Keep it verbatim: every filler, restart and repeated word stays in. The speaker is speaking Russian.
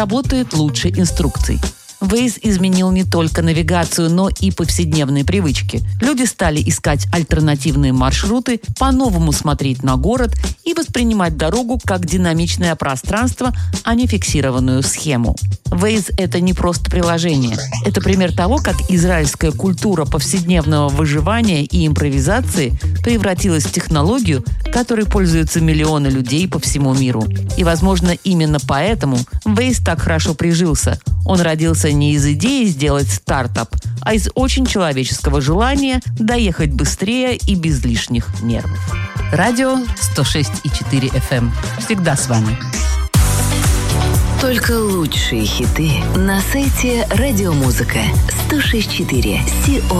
работает лучше инструкций. Waze изменил не только навигацию, но и повседневные привычки. Люди стали искать альтернативные маршруты, по-новому смотреть на город и воспринимать дорогу как динамичное пространство, а не фиксированную схему. Waze – это не просто приложение. Это пример того, как израильская культура повседневного выживания и импровизации превратилась в технологию, которой пользуются миллионы людей по всему миру. И, возможно, именно поэтому Waze так хорошо прижился. Он родился не из идеи сделать стартап, а из очень человеческого желания доехать быстрее и без лишних нервов. Радио сто шесть и четыре эф эм. Всегда с вами. Только лучшие хиты на сайте Радиомузыка сто шесть и четыре точка си о.